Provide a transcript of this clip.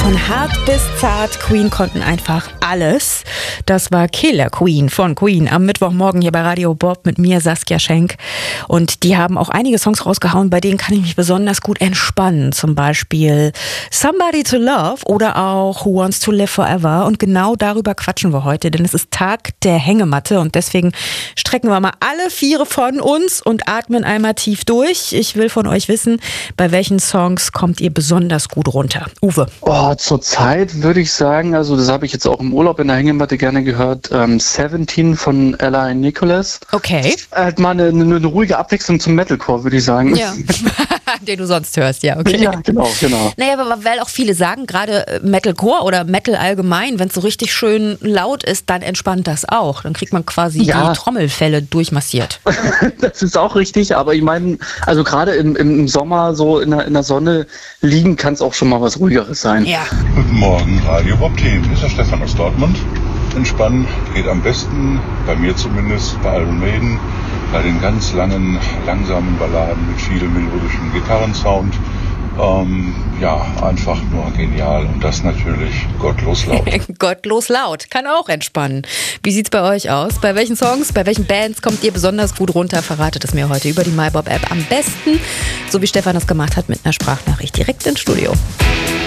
Von hart bis zart, Queen konnten einfach alles. Das war Killer Queen von Queen am Mittwochmorgen hier bei Radio Bob mit mir, Saskia Schenk. Und die haben auch einige Songs rausgehauen, bei denen kann ich mich besonders gut entspannen. Zum Beispiel Somebody to Love oder auch Who Wants to Live Forever. Und genau darüber quatschen wir heute, denn es ist Tag der Hängematte und deswegen strecken wir mal alle Viere von uns und atmen einmal tief durch. Ich will von euch wissen, bei welchen Songs kommt ihr besonders gut runter? Uwe. Zurzeit würde ich sagen, also das habe ich jetzt auch im Urlaub in der Hängematte gerne gehört, 17 von Ella Nicholas. Okay. Halt mal eine ruhige Abwechslung zum Metalcore, würde ich sagen. Ja, den du sonst hörst, ja, okay. Ja, genau. Naja, aber weil auch viele sagen, gerade Metalcore oder Metal allgemein, wenn es so richtig schön laut ist, dann entspannt das auch. Dann kriegt man quasi die Trommelfelle durchmassiert. Das ist auch richtig, aber ich meine, also gerade im Sommer so in der Sonne liegen kann es auch schon mal was Ruhigeres sein. Ja. Guten Morgen, Radio Bob Team. Hier ist der Stefan aus Dortmund. Entspannen geht am besten, bei mir zumindest, bei Iron Maiden, bei den ganz langen, langsamen Balladen mit viel melodischem Gitarrensound. Einfach nur genial und das natürlich gottlos laut. Gottlos laut, kann auch entspannen. Wie sieht's bei euch aus? Bei welchen Songs, bei welchen Bands kommt ihr besonders gut runter? Verratet es mir heute über die MyBob-App am besten, so wie Stefan das gemacht hat mit einer Sprachnachricht direkt ins Studio.